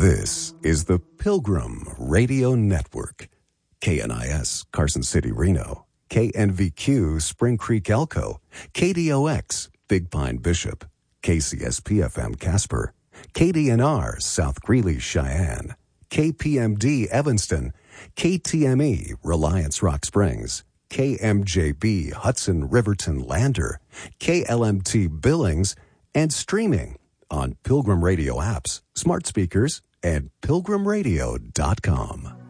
This is the Pilgrim Radio Network. KNIS, Carson City, Reno. KNVQ, Spring Creek, Elko. KDOX, Big Pine, Bishop. KCSP-FM, Casper. KDNR, South Greeley, Cheyenne. KPMD, Evanston. KTME, Reliance, Rock Springs. KMJB, Hudson, Riverton, Lander. KLMT, Billings. And streaming on Pilgrim Radio apps, smart speakers, and pilgrimradio.com.